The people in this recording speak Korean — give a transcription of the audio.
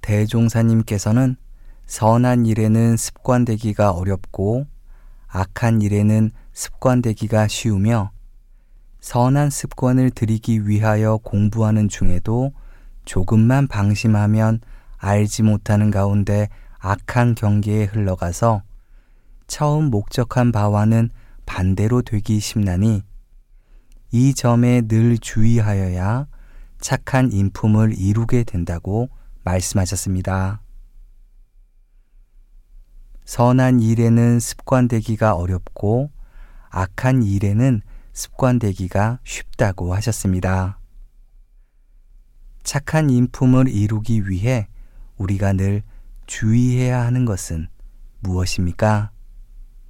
대종사님께서는 선한 일에는 습관되기가 어렵고 악한 일에는 습관되기가 쉬우며 선한 습관을 들이기 위하여 공부하는 중에도 조금만 방심하면 알지 못하는 가운데 악한 경계에 흘러가서 처음 목적한 바와는 반대로 되기 쉽나니 이 점에 늘 주의하여야 착한 인품을 이루게 된다고 말씀하셨습니다. 선한 일에는 습관되기가 어렵고 악한 일에는 습관되기가 쉽다고 하셨습니다. 착한 인품을 이루기 위해 우리가 늘 주의해야 하는 것은 무엇입니까?